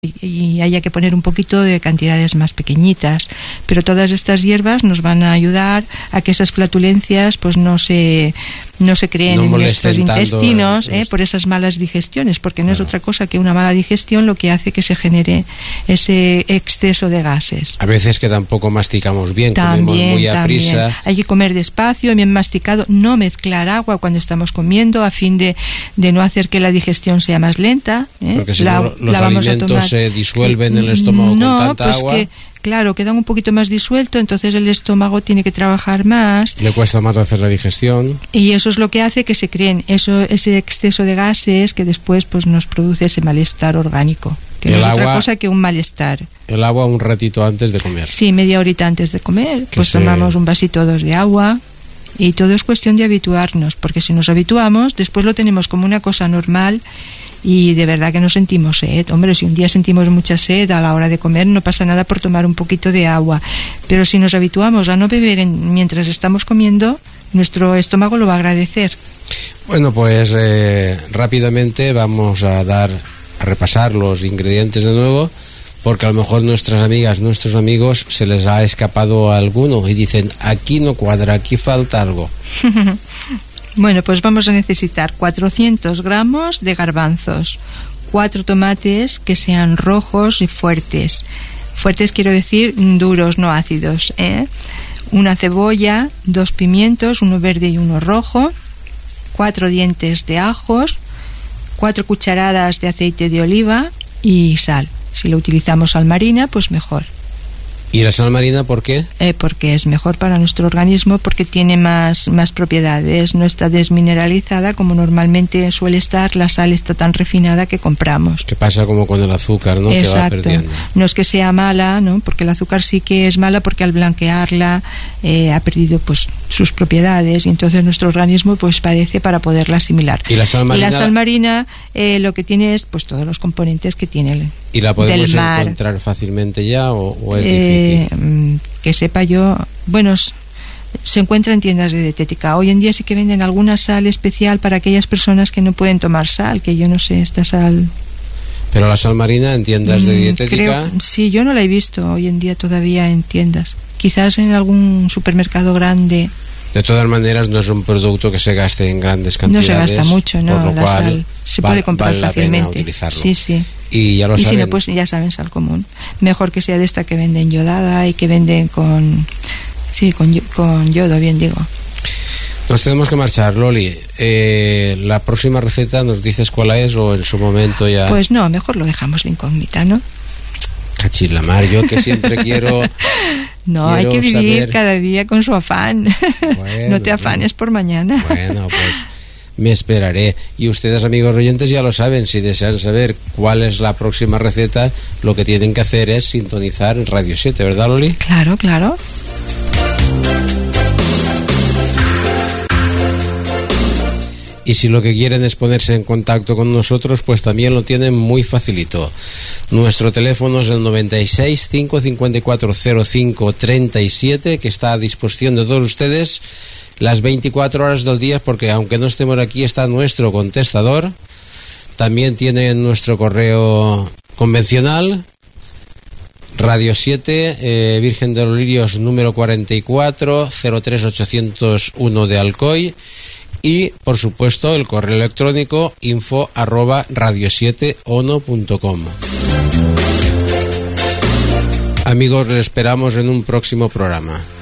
y haya que poner un poquito de cantidades más pequeñitas, pero todas estas hierbas nos van a ayudar a que esas flatulencias pues no se creen en nuestros intestinos por esas malas digestiones, porque no es otra cosa que una mala digestión lo que hace que se genere ese exceso de gases. A veces que tampoco masticamos bien, comemos muy a prisa. Hay que comer despacio, bien masticado, no mezclar agua cuando estamos comiendo a fin de no hacer que la digestión sea más lenta. Porque si no, los alimentos se disuelven en el estómago con tanta agua. Claro, quedan un poquito más disuelto, entonces el estómago tiene que trabajar más. Le cuesta más hacer la digestión. Y eso es lo que hace que se creen ese exceso de gases que después pues nos produce ese malestar orgánico. Que no es otra cosa que un malestar. El agua un ratito antes de comer. Sí, media horita antes de comer. Pues tomamos un vasito o dos de agua. Y todo es cuestión de habituarnos, porque si nos habituamos, después lo tenemos como una cosa normal. Y de verdad que no sentimos sed. Hombre, si un día sentimos mucha sed a la hora de comer, no pasa nada por tomar un poquito de agua. Pero si nos habituamos a no beber mientras estamos comiendo, nuestro estómago lo va a agradecer. Bueno, pues rápidamente vamos a repasar los ingredientes de nuevo, porque a lo mejor nuestras amigas, nuestros amigos, se les ha escapado alguno y dicen, aquí no cuadra, aquí falta algo. Bueno, pues vamos a necesitar 400 gramos de garbanzos, 4 tomates que sean rojos y fuertes. Fuertes quiero decir duros, no ácidos, Una cebolla, 2 pimientos, uno verde y uno rojo, 4 dientes de ajos, 4 cucharadas de aceite de oliva y sal. Si lo utilizamos sal marina, pues mejor. ¿Y la sal marina por qué? Porque es mejor para nuestro organismo, porque tiene más propiedades, no está desmineralizada como normalmente suele estar, la sal está tan refinada que compramos. Que pasa como con el azúcar, ¿no? Exacto. Que va perdiendo. No es que sea mala, ¿no? Porque el azúcar sí que es mala porque al blanquearla ha perdido pues sus propiedades y entonces nuestro organismo pues padece para poderla asimilar. ¿Y la sal marina? Y la sal marina lo que tiene es pues todos los componentes que tiene el ¿Y la podemos encontrar fácilmente ya o es difícil? Que sepa yo, bueno, se encuentra en tiendas de dietética. Hoy en día sí que venden alguna sal especial para aquellas personas que no pueden tomar sal, que yo no sé, esta sal... ¿Pero la sal marina en tiendas de dietética? Sí, yo no la he visto hoy en día todavía en tiendas. Quizás en algún supermercado grande. De todas maneras, no es un producto que se gaste en grandes cantidades. No se gasta mucho, ¿no? Por lo la cual sal se puede comprar vale fácilmente. La pena utilizarlo. Sí, sí. Y ya lo saben. Y si no, pues ya saben, sal común. Mejor que sea de esta que venden yodada y que venden con yodo, bien digo. Nos tenemos que marchar, Loli. La próxima receta, ¿nos dices cuál es o en su momento ya...? Pues no, mejor lo dejamos de incógnita, ¿no? Cachilamar, yo que siempre quiero... No, hay que vivir cada día con su afán. Bueno, no te afanes por mañana. Bueno, pues me esperaré. Y ustedes, amigos oyentes, ya lo saben. Si desean saber cuál es la próxima receta, lo que tienen que hacer es sintonizar Radio 7, ¿verdad, Loli? Claro, claro. Y si lo que quieren es ponerse en contacto con nosotros, pues también lo tienen muy facilito. Nuestro teléfono es el 96 554 05 37, que está a disposición de todos ustedes las 24 horas del día, porque aunque no estemos aquí está nuestro contestador. También tienen nuestro correo convencional, Radio 7, Virgen de los Lirios número 44, 03801 de Alcoy. Y, por supuesto, el correo electrónico info@radio7ono.com. Amigos, les esperamos en un próximo programa.